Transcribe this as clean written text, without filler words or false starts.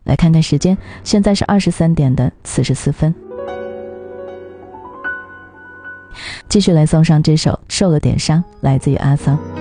来看看时间，现在是23点的44分。继续来送上这首受了点伤，来自于阿桑。